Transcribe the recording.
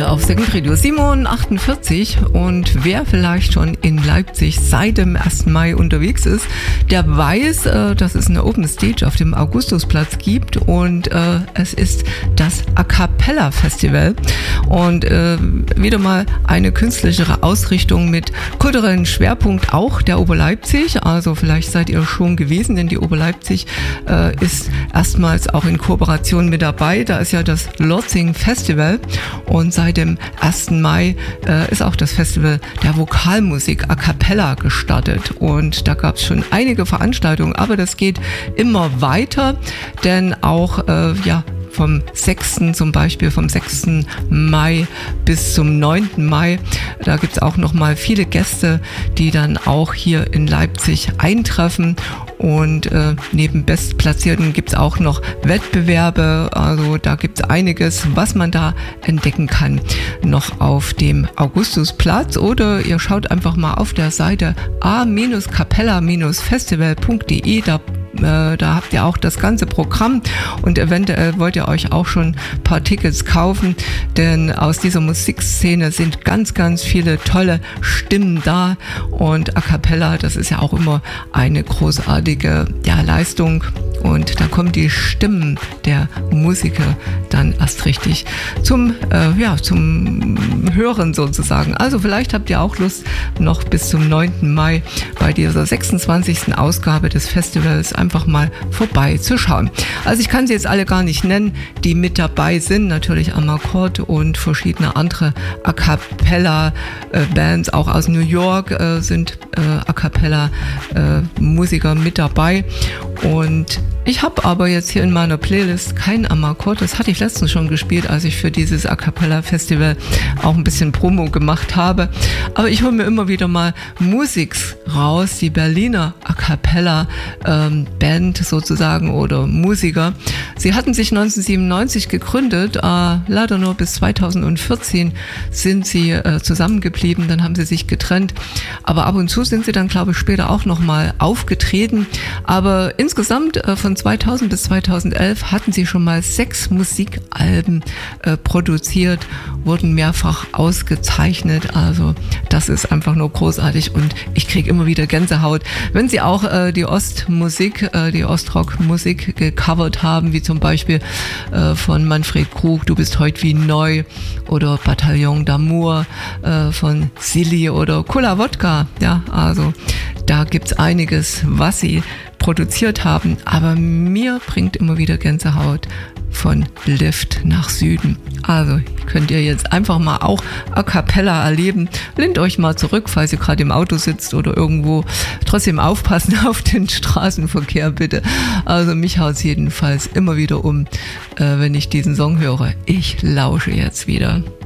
hier auf Second Radio 748 und wer vielleicht schon in Leipzig seit dem 1. Mai unterwegs ist, der weiß, dass es eine Open Stage auf dem Augustusplatz gibt und es ist das A Cappella Festival und wieder mal eine künstlichere Ausrichtung mit kulturellen Schwerpunkt auch der Oberleipzig, also vielleicht seid ihr schon gewesen, denn die Oberleipzig ist erstmals auch in Kooperation mit dabei, da ist ja das Lotzing Festival und seit dem 1. Mai ist auch das Festival der Vokalmusik A Cappella gestartet und da gab es schon einige Veranstaltungen, aber das geht immer weiter, denn auch vom 6. zum Beispiel, vom 6. Mai bis zum 9. Mai. Da gibt es auch nochmal viele Gäste, die dann auch hier in Leipzig eintreffen. Und neben Bestplatzierten gibt es auch noch Wettbewerbe. Also da gibt es einiges, was man da entdecken kann, noch auf dem Augustusplatz. Oder ihr schaut einfach mal auf der Seite a-cappella-festival.de. Da habt ihr auch das ganze Programm und eventuell wollt ihr euch auch schon ein paar Tickets kaufen, denn aus dieser Musikszene sind ganz, ganz viele tolle Stimmen da und A Cappella, das ist ja auch immer eine großartige Leistung und da kommen die Stimmen der Musiker dann erst richtig zum Hören sozusagen. Also vielleicht habt ihr auch Lust, noch bis zum 9. Mai bei dieser 26. Ausgabe des Festivals einfach mal vorbeizuschauen. Also ich kann sie jetzt alle gar nicht nennen, die mit dabei sind. Natürlich Amakord und verschiedene andere A Cappella Bands, auch aus New York sind A Cappella Musiker mit dabei. Und ich habe aber jetzt hier in meiner Playlist kein Amakord. Das hatte ich letztens schon gespielt, als ich für dieses A Cappella Festival auch ein bisschen Promo gemacht habe. Aber ich hole mir immer wieder mal Musiks raus, die Berliner A Cappella Band sozusagen oder Musiker. Sie hatten sich 1997 gegründet, leider nur bis 2014 sind sie zusammengeblieben, dann haben sie sich getrennt. Aber ab und zu sind sie dann, glaube ich, später auch nochmal aufgetreten. Aber insgesamt von 2000 bis 2011 hatten sie schon mal 6 Musikalben produziert, wurden mehrfach ausgezeichnet. Also das ist einfach nur großartig und ich kriege immer wieder Gänsehaut, wenn sie auch die Ostmusik, die Ostrock-Musik gecovert haben, wie zum Beispiel von Manfred Krug, Du bist heut wie neu oder Bataillon d'Amour von Silly oder Cola Wodka. Ja, also da gibt's einiges, was sie produziert haben, aber mir bringt immer wieder Gänsehaut von Lift nach Süden. Also könnt ihr jetzt einfach mal auch A Cappella erleben. Lehnt euch mal zurück, falls ihr gerade im Auto sitzt oder irgendwo. Trotzdem aufpassen auf den Straßenverkehr bitte. Also mich haut es jedenfalls immer wieder um, wenn ich diesen Song höre. Ich lausche jetzt wieder.